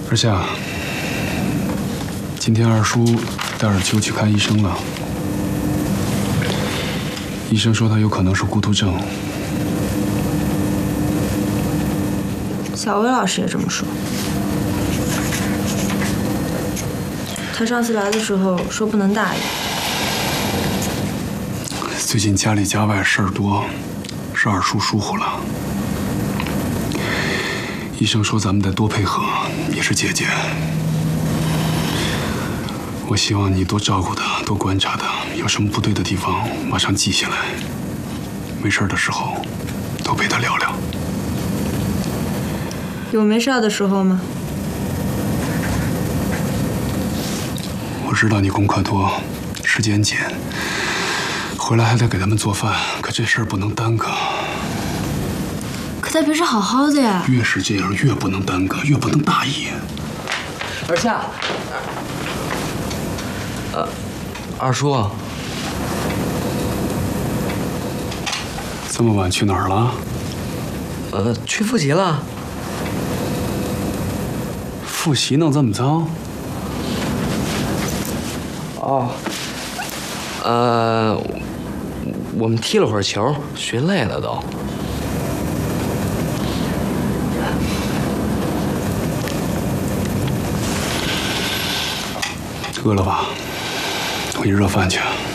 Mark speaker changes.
Speaker 1: 二夏，今天二叔带尔秋去看医生了。医生说他有可能是孤独症。
Speaker 2: 小薇老师也这么说。他上次来的时候说不能大意。
Speaker 1: 最近家里家外事儿多，是二叔疏忽了。医生说咱们得多配合，你是姐姐，我希望你多照顾他，多观察他，有什么不对的地方马上记下来。没事的时候，多陪他聊聊。
Speaker 2: 有没事的时候吗？
Speaker 1: 我知道你功课多，时间紧，回来还得给他们做饭，可这事儿不能耽搁。
Speaker 2: 可他平时好好的呀。
Speaker 1: 越是这样，越不能耽搁，越不能大意。
Speaker 3: 二夏，二叔，
Speaker 1: 这么晚去哪儿了？
Speaker 3: 去复习了。
Speaker 1: 复习弄这么脏？
Speaker 3: 哦，我们踢了会儿球，学累了都。
Speaker 1: 饿了吧？我给你热饭去。